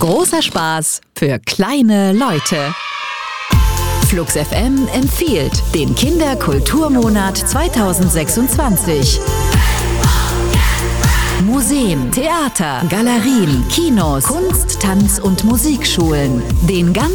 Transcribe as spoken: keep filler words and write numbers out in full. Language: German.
Großer Spaß für kleine Leute. Flux F M empfiehlt den Kinderkulturmonat zweitausendsechsundzwanzig. Museen, Theater, Galerien, Kinos, Kunst-, Tanz- und Musikschulen. Den ganzen